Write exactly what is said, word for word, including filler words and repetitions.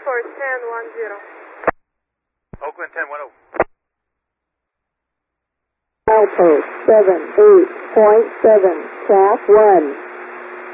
Force ten one zero. Oakland ten one oh. Outpost seven eight point seven, Cap one.